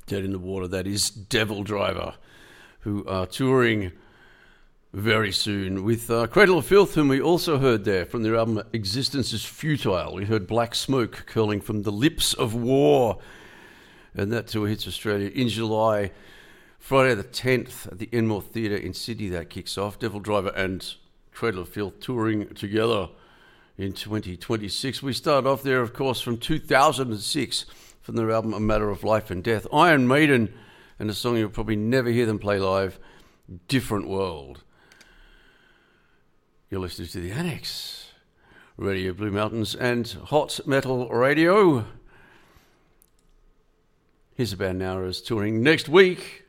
Dead in the Water, that is Devil Driver, who are touring very soon with Cradle of Filth, whom we also heard there from their album Existence is Futile. We heard Black Smoke curling from the Lips of War, and that tour hits Australia in July. Friday the 10th at the Enmore Theatre in Sydney, that kicks off. Devil Driver and Cradle of Filth touring together in 2026. We start off there, of course, from 2006 from their album A Matter of Life and Death. Iron Maiden, and a song you'll probably never hear them play live, Different World. You're listening to The Annex, Radio Blue Mountains and Hot Metal Radio. Here's a band now is touring next week